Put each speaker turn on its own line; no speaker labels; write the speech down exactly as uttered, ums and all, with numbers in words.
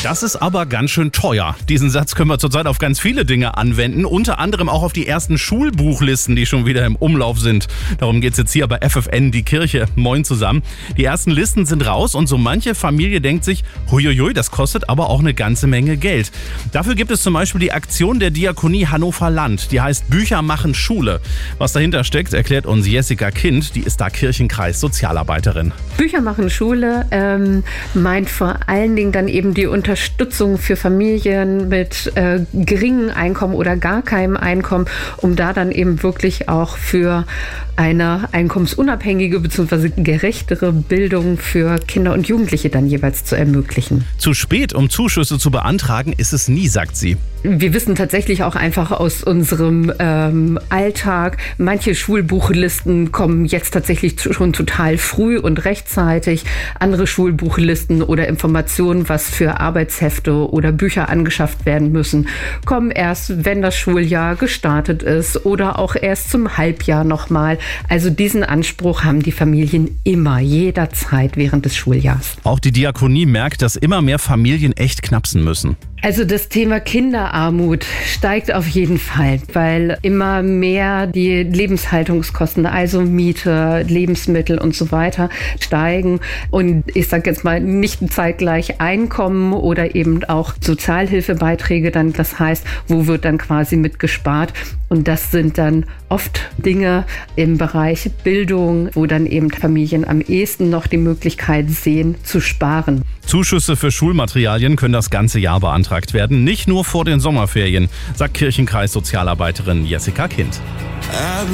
Das ist aber ganz schön teuer. Diesen Satz können wir zurzeit auf ganz viele Dinge anwenden, unter anderem auch auf die ersten Schulbuchlisten, die schon wieder im Umlauf sind. Darum geht's jetzt hier bei F F N, die Kirche. Moin zusammen. Die ersten Listen sind raus und so manche Familie denkt sich, huiuiui, das kostet aber auch eine ganze Menge Geld. Dafür gibt es zum Beispiel die Aktion der Diakonie Hannover Land, die heißt Bücher machen Schule. Was dahinter steckt, erklärt uns Jessica Kind, die ist da Kirchenkreis Sozialarbeiterin.
Bücher machen Schule ähm, meint vor allen Dingen dann eben die Unterstützung für Familien mit äh, geringem Einkommen oder gar keinem Einkommen, um da dann eben wirklich auch für eine einkommensunabhängige bzw. gerechtere Bildung für Kinder und Jugendliche dann jeweils zu ermöglichen.
Zu spät, um Zuschüsse zu beantragen, ist es nie, sagt sie.
Wir wissen tatsächlich auch einfach aus unserem ähm, Alltag, manche Schulbuchlisten kommen jetzt tatsächlich schon total früh und rechtzeitig. Andere Schulbuchlisten oder Informationen, was für Arbeitshefte oder Bücher angeschafft werden müssen, kommen erst, wenn das Schuljahr gestartet ist oder auch erst zum Halbjahr nochmal. Also diesen Anspruch haben die Familien immer, jederzeit während des Schuljahrs.
Auch die Diakonie merkt, dass immer mehr Familien echt knapsen müssen.
Also das Thema Kinderarmut steigt auf jeden Fall, weil immer mehr die Lebenshaltungskosten, also Miete, Lebensmittel und so weiter steigen. Und ich sage jetzt mal nicht zeitgleich Einkommen oder eben auch Sozialhilfebeiträge dann. Das heißt, wo wird dann quasi mitgespart? Und das sind dann oft Dinge im Bereich Bildung, wo dann eben Familien am ehesten noch die Möglichkeit sehen, zu sparen.
Zuschüsse für Schulmaterialien können das ganze Jahr beantragt werden, nicht nur vor den Sommerferien, sagt Kirchenkreis Sozialarbeiterin Jessica Kind.